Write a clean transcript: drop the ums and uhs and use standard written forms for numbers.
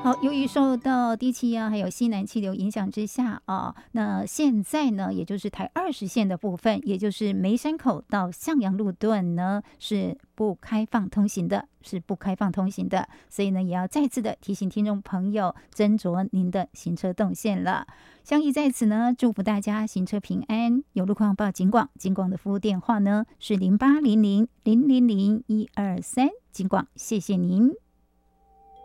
好，由于受到低气压还有西南气流影响之下啊，那现在呢，也就是台20线的部分，也就是梅山口到向阳路段呢，是不开放通行的，所以呢，也要再次的提醒听众朋友斟酌您的行车动线了。相宜在此呢，祝福大家行车平安。有路况报警广，警广的服务电话呢是0800000123，警广，谢谢您。